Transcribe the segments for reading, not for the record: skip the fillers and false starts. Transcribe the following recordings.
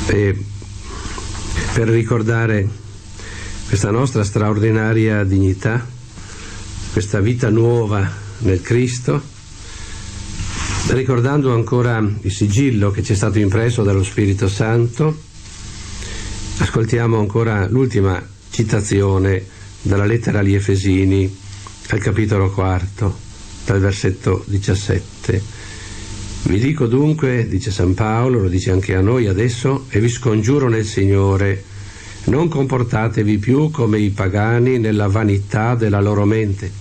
E per ricordare questa nostra straordinaria dignità, questa vita nuova nel Cristo, ricordando ancora il sigillo che ci è stato impresso dallo Spirito Santo, ascoltiamo ancora l'ultima citazione dalla lettera agli Efesini, al capitolo 4, dal versetto 17. Vi dico dunque, dice San Paolo, lo dice anche a noi adesso, e vi scongiuro nel Signore, non comportatevi più come i pagani nella vanità della loro mente,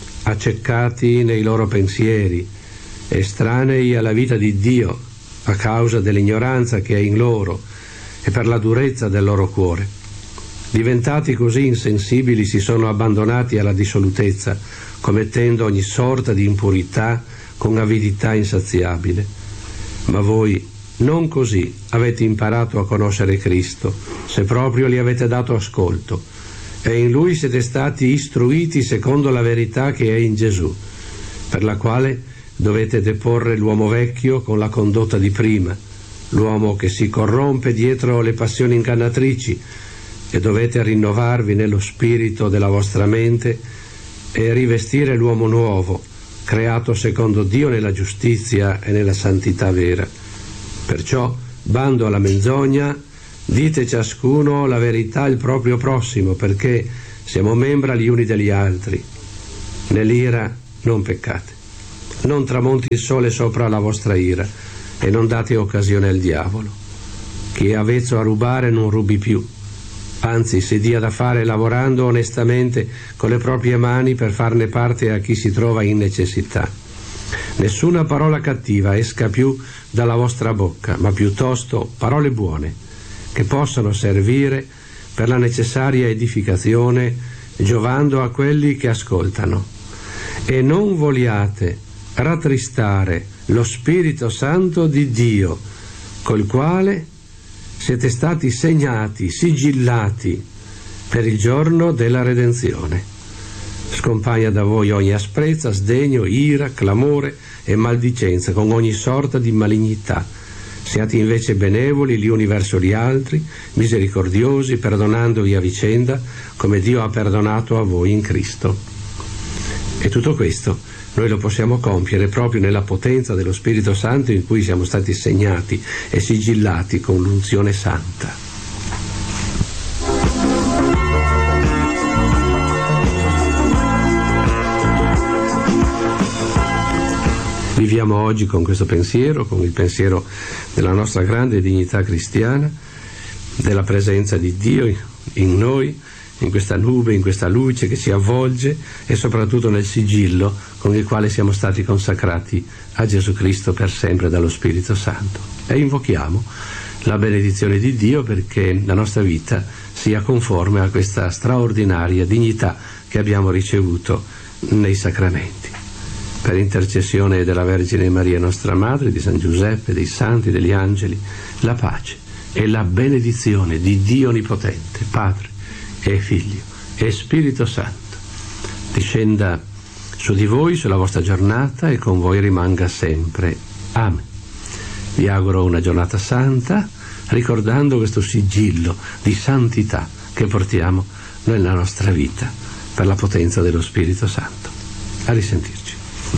accecati nei loro pensieri, estranei alla vita di Dio a causa dell'ignoranza che è in loro e per la durezza del loro cuore. Diventati così insensibili si sono abbandonati alla dissolutezza, commettendo ogni sorta di impurità con avidità insaziabile. Ma voi non così avete imparato a conoscere Cristo, se proprio gli avete dato ascolto, e in Lui siete stati istruiti secondo la verità che è in Gesù, per la quale dovete deporre l'uomo vecchio con la condotta di prima, l'uomo che si corrompe dietro le passioni ingannatrici, e dovete rinnovarvi nello spirito della vostra mente e rivestire l'uomo nuovo, creato secondo Dio nella giustizia e nella santità vera. Perciò, bando alla menzogna, dite ciascuno la verità al proprio prossimo, perché siamo membra gli uni degli altri. Nell'ira non peccate. Non tramonti il sole sopra la vostra ira, e non date occasione al diavolo. Chi è avvezzo a rubare non rubi più, anzi si dia da fare lavorando onestamente con le proprie mani per farne parte a chi si trova in necessità. Nessuna parola cattiva esca più dalla vostra bocca, ma piuttosto parole buone, che possano servire per la necessaria edificazione, giovando a quelli che ascoltano. E non vogliate rattristare lo Spirito Santo di Dio, col quale siete stati segnati, sigillati per il giorno della redenzione. Scompaia da voi ogni asprezza, sdegno, ira, clamore e maldicenza, con ogni sorta di malignità. Siate invece benevoli gli uni verso gli altri, misericordiosi, perdonandovi a vicenda, come Dio ha perdonato a voi in Cristo. E tutto questo noi lo possiamo compiere proprio nella potenza dello Spirito Santo in cui siamo stati segnati e sigillati con l'unzione santa. Viviamo oggi con questo pensiero, con il pensiero della nostra grande dignità cristiana, della presenza di Dio in noi, in questa nube, in questa luce che ci avvolge, e soprattutto nel sigillo con il quale siamo stati consacrati a Gesù Cristo per sempre dallo Spirito Santo. E invochiamo la benedizione di Dio perché la nostra vita sia conforme a questa straordinaria dignità che abbiamo ricevuto nei sacramenti. Per intercessione della Vergine Maria nostra Madre, di San Giuseppe, dei Santi, degli Angeli, la pace e la benedizione di Dio Onnipotente, Padre e Figlio e Spirito Santo, discenda su di voi, sulla vostra giornata, e con voi rimanga sempre. Amen. Vi auguro una giornata santa, ricordando questo sigillo di santità che portiamo nella nostra vita per la potenza dello Spirito Santo. A risentirci.